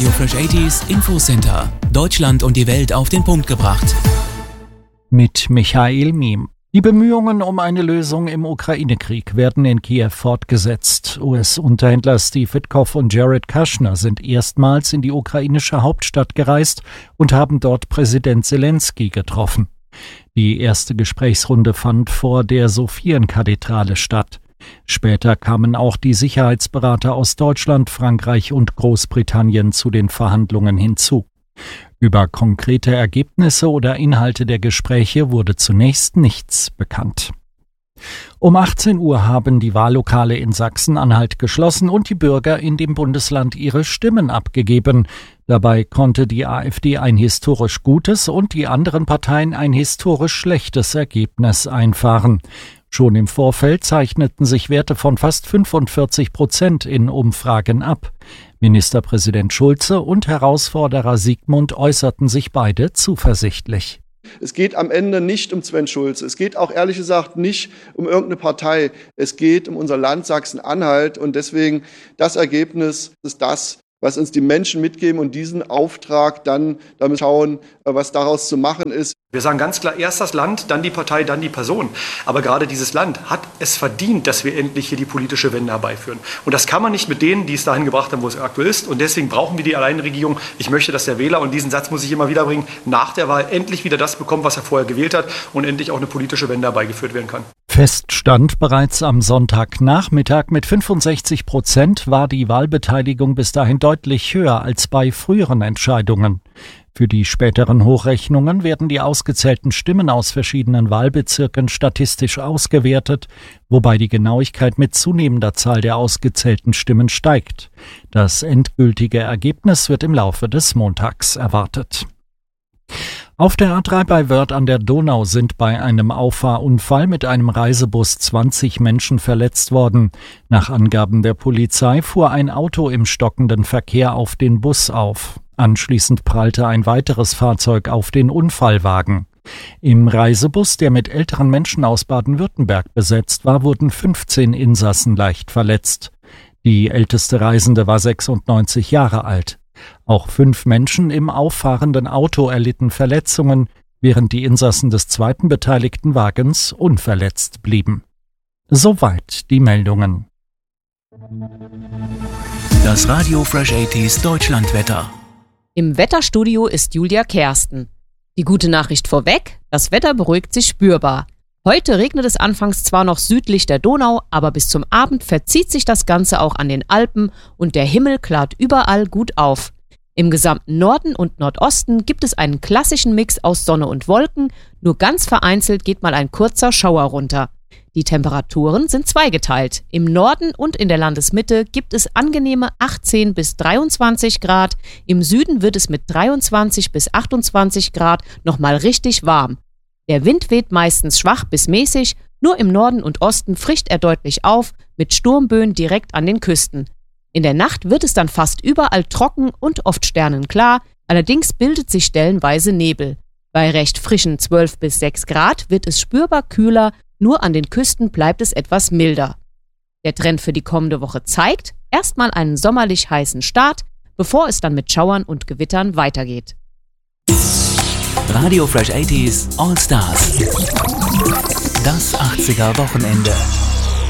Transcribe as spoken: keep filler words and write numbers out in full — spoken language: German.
Radio Fresh achtziger Infocenter. Deutschland und die Welt auf den Punkt gebracht. Mit Michael Miem. Die Bemühungen um eine Lösung im Ukraine-Krieg werden in Kiew fortgesetzt. U S-Unterhändler Steve Witkoff und Jared Kushner sind erstmals in die ukrainische Hauptstadt gereist und haben dort Präsident Zelensky getroffen. Die erste Gesprächsrunde fand vor der Sophien-Kathedrale statt. Später kamen auch die Sicherheitsberater aus Deutschland, Frankreich und Großbritannien zu den Verhandlungen hinzu. Über konkrete Ergebnisse oder Inhalte der Gespräche wurde zunächst nichts bekannt. Um achtzehn Uhr haben die Wahllokale in Sachsen-Anhalt geschlossen und die Bürger in dem Bundesland ihre Stimmen abgegeben. Dabei konnte die AfD ein historisch gutes und die anderen Parteien ein historisch schlechtes Ergebnis einfahren. Schon im Vorfeld zeichneten sich Werte von fast fünfundvierzig Prozent in Umfragen ab. Ministerpräsident Schulze und Herausforderer Sigmund äußerten sich beide zuversichtlich. Es geht am Ende nicht um Sven Schulze. Es geht auch ehrlich gesagt nicht um irgendeine Partei. Es geht um unser Land Sachsen-Anhalt. Und deswegen das Ergebnis ist das, was uns die Menschen mitgeben und diesen Auftrag dann damit schauen, was daraus zu machen ist. Wir sagen ganz klar, erst das Land, dann die Partei, dann die Person. Aber gerade dieses Land hat es verdient, dass wir endlich hier die politische Wende herbeiführen. Und das kann man nicht mit denen, die es dahin gebracht haben, wo es aktuell ist. Und deswegen brauchen wir die Alleinregierung. Ich möchte, dass der Wähler, und diesen Satz muss ich immer wieder bringen, nach der Wahl endlich wieder das bekommt, was er vorher gewählt hat und endlich auch eine politische Wende herbeigeführt werden kann. Fest stand bereits am Sonntagnachmittag, mit fünfundsechzig Prozent war die Wahlbeteiligung bis dahin deutlich höher als bei früheren Entscheidungen. Für die späteren Hochrechnungen werden die ausgezählten Stimmen aus verschiedenen Wahlbezirken statistisch ausgewertet, wobei die Genauigkeit mit zunehmender Zahl der ausgezählten Stimmen steigt. Das endgültige Ergebnis wird im Laufe des Montags erwartet. Auf der A drei bei Wörth an der Donau sind bei einem Auffahrunfall mit einem Reisebus zwanzig Menschen verletzt worden. Nach Angaben der Polizei fuhr ein Auto im stockenden Verkehr auf den Bus auf. Anschließend prallte ein weiteres Fahrzeug auf den Unfallwagen. Im Reisebus, der mit älteren Menschen aus Baden-Württemberg besetzt war, wurden fünfzehn Insassen leicht verletzt. Die älteste Reisende war sechsundneunzig Jahre alt. Auch fünf Menschen im auffahrenden Auto erlitten Verletzungen, während die Insassen des zweiten beteiligten Wagens unverletzt blieben. Soweit die Meldungen. Das Radio Fresh achtziger Deutschlandwetter. Im Wetterstudio ist Julia Kersten. Die gute Nachricht vorweg, das Wetter beruhigt sich spürbar. Heute regnet es anfangs zwar noch südlich der Donau, aber bis zum Abend verzieht sich das Ganze auch an den Alpen und der Himmel klart überall gut auf. Im gesamten Norden und Nordosten gibt es einen klassischen Mix aus Sonne und Wolken, nur ganz vereinzelt geht mal ein kurzer Schauer runter. Die Temperaturen sind zweigeteilt. Im Norden und in der Landesmitte gibt es angenehme achtzehn bis dreiundzwanzig Grad, im Süden wird es mit dreiundzwanzig bis achtundzwanzig Grad nochmal richtig warm. Der Wind weht meistens schwach bis mäßig, nur im Norden und Osten frischt er deutlich auf, mit Sturmböen direkt an den Küsten. In der Nacht wird es dann fast überall trocken und oft sternenklar, allerdings bildet sich stellenweise Nebel. Bei recht frischen zwölf bis sechs Grad wird es spürbar kühler, nur an den Küsten bleibt es etwas milder. Der Trend für die kommende Woche zeigt erstmal einen sommerlich heißen Start, bevor es dann mit Schauern und Gewittern weitergeht. Radio Fresh achtziger All Stars. Das achtziger Wochenende.